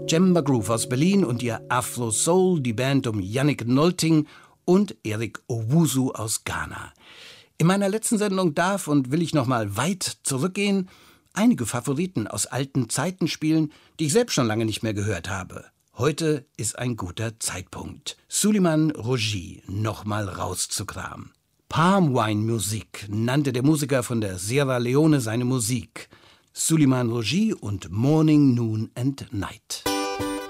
Jemma Groove aus Berlin und ihr Afro Soul, die Band um Yannick Nolting und Eric Owusu aus Ghana. In meiner letzten Sendung darf und will ich noch mal weit zurückgehen, einige Favoriten aus alten Zeiten spielen, die ich selbst schon lange nicht mehr gehört habe. Heute ist ein guter Zeitpunkt, Suleiman Rogi noch mal rauszukramen. Palm Wine Musik nannte der Musiker von der Sierra Leone seine Musik. Suleiman Rogi und Morning, Noon and Night.